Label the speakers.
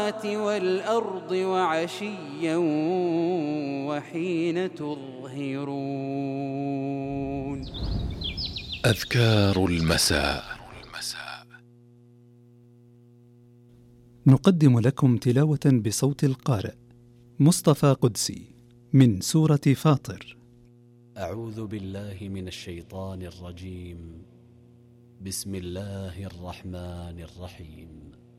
Speaker 1: والأرض وعشيا وحين تظهرون.
Speaker 2: أذكار المساء.
Speaker 3: نقدم لكم تلاوة بصوت القارئ مصطفى قدسي من سورة فاطر.
Speaker 4: أعوذ بالله من الشيطان الرجيم. بسم الله الرحمن الرحيم.